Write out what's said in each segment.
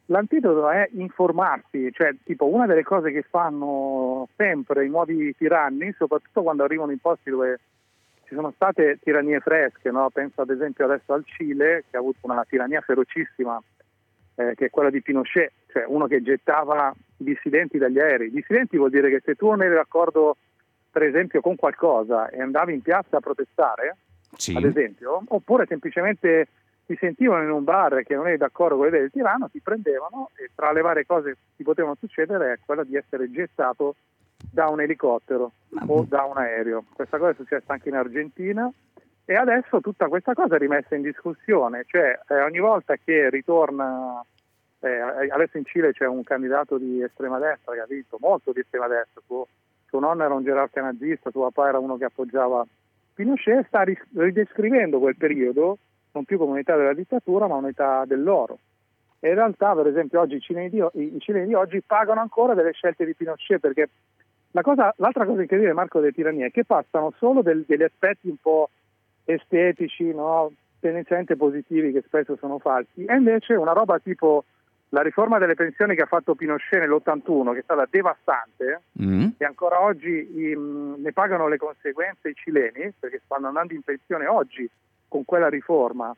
l'antidoto è informarsi, cioè tipo una delle cose che fanno sempre i nuovi tiranni, soprattutto quando arrivano in posti dove ci sono state tirannie fresche, no? Penso ad esempio adesso al Cile, che ha avuto una tirannia ferocissima, che è quella di Pinochet, cioè uno che gettava i dissidenti dagli aerei. Dissidenti vuol dire che se tu non eri d'accordo, per esempio, con qualcosa e andavi in piazza a protestare, Sì. ad esempio, oppure semplicemente ti sentivano in un bar che non eri d'accordo con le idee del tiranno, ti prendevano e tra le varie cose che ti potevano succedere è quella di essere gettato da un elicottero o da un aereo. Questa cosa è successa anche in Argentina e adesso tutta questa cosa è rimessa in discussione, cioè ogni volta che ritorna, adesso in Cile c'è un candidato di estrema destra che ha vinto, molto di estrema destra, suo nonno era un gerarca nazista, suo papà era uno che appoggiava Pinochet, sta ridescrivendo quel periodo non più come unità della dittatura ma unità dell'oro. E in realtà, per esempio, oggi i cileni di oggi pagano ancora delle scelte di Pinochet, perché l'altra cosa incredibile, Marco, delle tirannie è che passano solo degli aspetti un po' estetici, no? Tendenzialmente positivi, che spesso sono falsi, e invece una roba tipo la riforma delle pensioni che ha fatto Pinochet nell'81, che è stata devastante, e ancora oggi ne pagano le conseguenze i cileni, perché stanno andando in pensione oggi con quella riforma,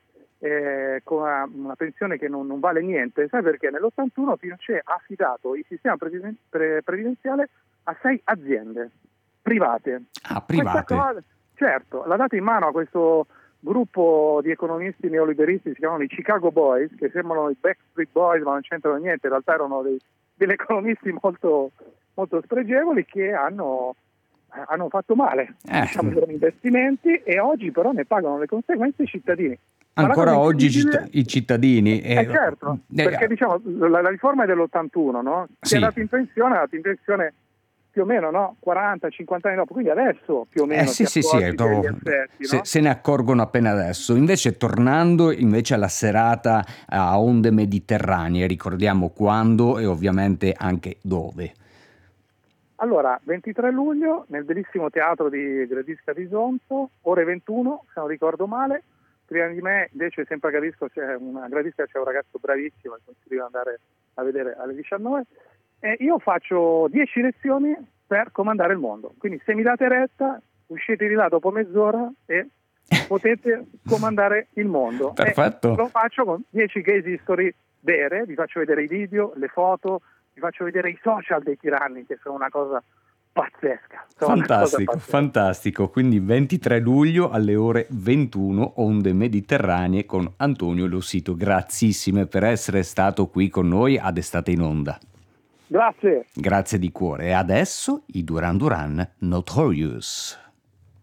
con una pensione che non vale niente. Sai perché? Nell'81 Pinochet ha affidato il sistema previdenziale a 6 aziende private. Ah, private? Certo, l'ha dato in mano a questo gruppo di economisti neoliberisti, si chiamano i Chicago Boys, che sembrano i Backstreet Boys ma non c'entrano niente, in realtà erano degli economisti molto, molto spregevoli che hanno fatto male diciamo, i loro investimenti, e oggi però ne pagano le conseguenze i cittadini. Ancora oggi i cittadini. Certo, perché diciamo la riforma è dell'81, no? Si è dato in pensione più o meno, no? 40-50 anni dopo, quindi adesso più o meno sì, degli effetti, no? se ne accorgono appena adesso. Invece tornando alla serata a onde mediterranee, ricordiamo quando e ovviamente anche dove. Allora, 23 luglio nel bellissimo teatro di Gradisca di Sonzo, ore 21, se non ricordo male. Prima di me invece sempre a Gradisca c'è un ragazzo bravissimo che consiglio di andare a vedere alle 19. E io faccio 10 lezioni per comandare il mondo, quindi se mi date retta uscite di là dopo mezz'ora e potete comandare il mondo. Perfetto. E lo faccio con 10 case history vere, vi faccio vedere i video, le foto, vi faccio vedere i social dei tiranni, che sono una cosa pazzesca. Fantastico. Quindi 23 luglio alle ore 21, onde mediterranee con Antonio Losito. Grazissime per essere stato qui con noi ad Estate in Onda. Grazie. Grazie di cuore. E adesso i Duran Duran Notorious.